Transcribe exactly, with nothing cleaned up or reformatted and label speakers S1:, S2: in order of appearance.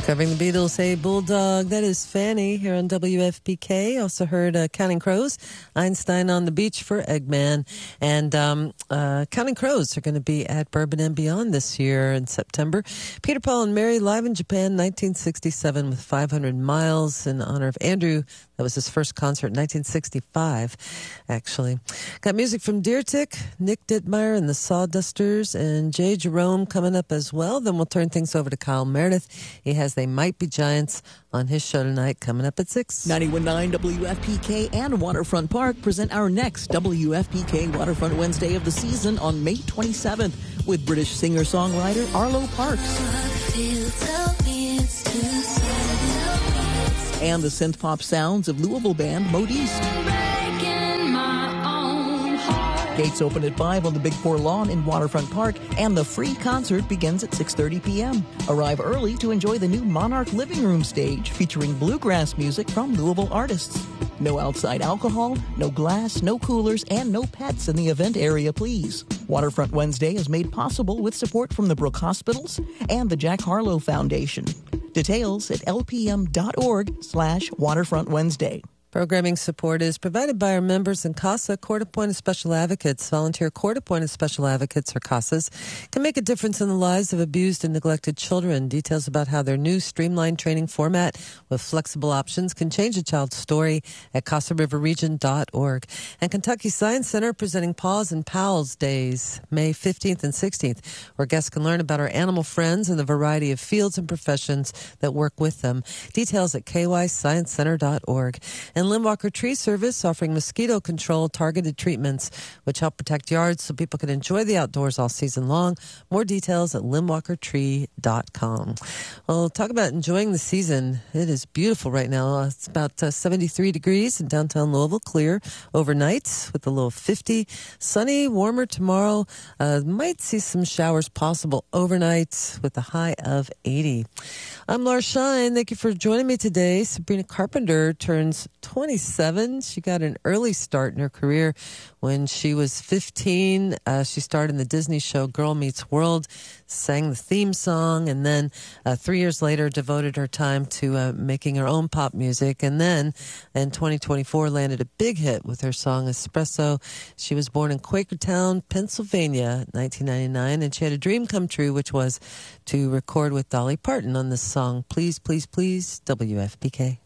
S1: Covering the Beatles, Hey Bulldog, that is Fanny here on W F P K. Also heard uh, Counting Crows, Einstein on the Beach for Eggman. And um, uh, Counting Crows are going to be at Bourbon and Beyond this year in September. Peter, Paul, and Mary live in Japan, nineteen sixty-seven with five hundred miles in honor of Andrew. That was his first concert in nineteen sixty-five, actually. Got music from Deertick, Nick Dittmeyer and the Sawdusters, and Jay Jerome coming up as well. Then we'll turn things over to Kyle Meredith. He has They Might Be Giants on his show tonight, coming up at six.
S2: ninety-one point nine W F P K and Waterfront Park present our next W F P K Waterfront Wednesday of the season on May twenty-seventh with British singer-songwriter Arlo Parks. And the synth-pop sounds of Louisville band Modiste. Gates open at five on the Big Four lawn in Waterfront Park, and the free concert begins at six thirty p.m. Arrive early to enjoy the new Monarch Living Room stage featuring bluegrass music from Louisville artists. No outside alcohol, no glass, no coolers, and no pets in the event area, please. Waterfront Wednesday is made possible with support from the Brook Hospitals and the Jack Harlow Foundation. Details at lpm.org slash Waterfront Wednesday.
S1: Programming support is provided by our members in CASA, Court-Appointed Special Advocates. Volunteer Court-Appointed Special Advocates, or CASAs, can make a difference in the lives of abused and neglected children. Details about how their new streamlined training format with flexible options can change a child's story at casa river region dot org. And Kentucky Science Center presenting Paws and Pals Days, May fifteenth and sixteenth, where guests can learn about our animal friends and the variety of fields and professions that work with them. Details at k y science center dot org. And Lindwalker Tree Service offering mosquito control targeted treatments, which help protect yards so people can enjoy the outdoors all season long. More details at lindwalker tree dot com. Well, talk about enjoying the season. It is beautiful right now. It's about uh, seventy-three degrees in downtown Louisville, clear overnight with a low of fifty. Sunny, warmer tomorrow. Uh, might see some showers possible overnight with a high of eighty. I'm Laura Shine. Thank you for joining me today. Sabrina Carpenter turns twenty-seven. She got an early start in her career when she was fifteen. Uh, she starred in the Disney show Girl Meets World, sang the theme song, and then uh, three years later devoted her time to uh, making her own pop music. And then in twenty twenty-four landed a big hit with her song Espresso. She was born in Quakertown, Pennsylvania, nineteen ninety-nine, and she had a dream come true, which was to record with Dolly Parton on this song, Please, Please, Please, W F P K.